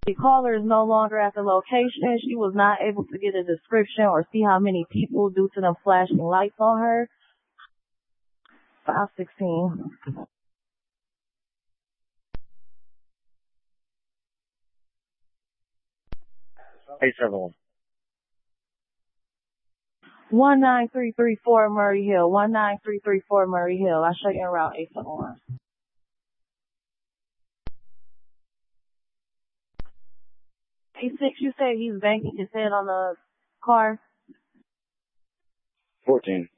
The caller is no longer at the location. She was not able to get a description or see how many people due to them flashing lights on her. 516. 871. 19334 Murray Hill. 19334 Murray Hill. I show you en route 871. 86, you said he's banging his head on the car? 14.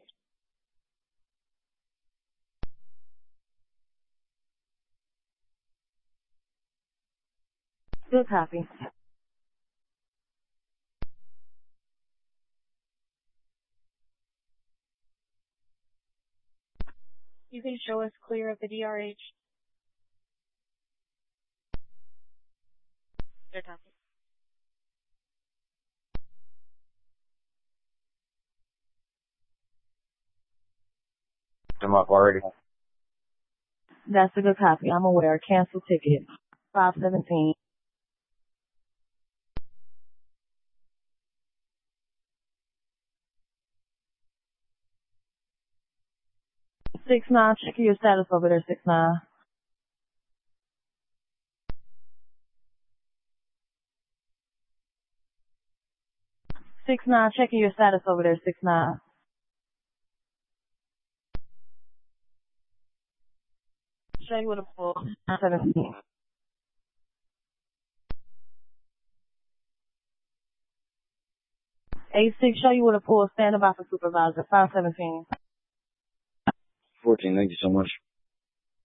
Good copy. You can show us clear of the DRH. Good copy. I'm up already. That's a good copy. I'm aware. Cancel ticket. 517. 6-9, check your status over there, 6-9. 6-9, checking your status over there, 6-9. Show you with a pull, 17. 8-6, show you with a pull, stand by for supervisor, 517. 14, thank you so much.